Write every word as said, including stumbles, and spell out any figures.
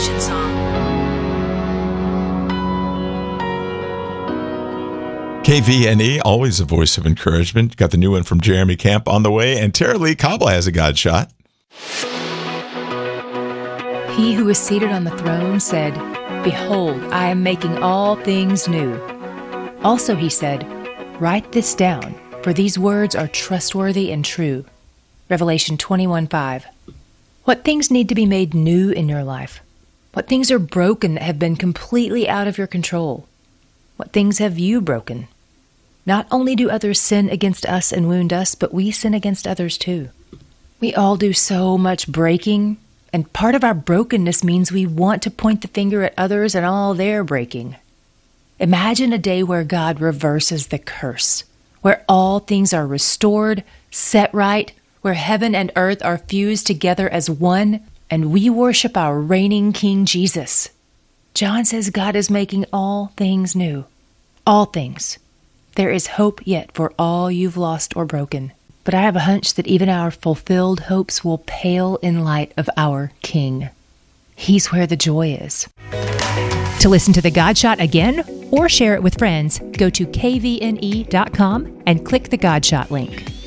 Revelation song. K V N E, always a voice of encouragement. Got the new one from Jeremy Camp on the way, and Tara Lee Kabla has a God shot. He who is seated on the throne said, "Behold, I am making all things new." Also he said, "Write this down, for these words are trustworthy and true." Revelation twenty-one five. What things need to be made new in your life? What things are broken that have been completely out of your control? What things have you broken? Not only do others sin against us and wound us, but we sin against others too. We all do so much breaking, and part of our brokenness means we want to point the finger at others and all their breaking. Imagine a day where God reverses the curse, where all things are restored, set right, where heaven and earth are fused together as one, and we worship our reigning King Jesus. John says God is making all things new. All things. There is hope yet for all you've lost or broken. But I have a hunch that even our fulfilled hopes will pale in light of our King. He's where the joy is. To listen to the God Shot again or share it with friends, go to K V N E dot com and click the God Shot link.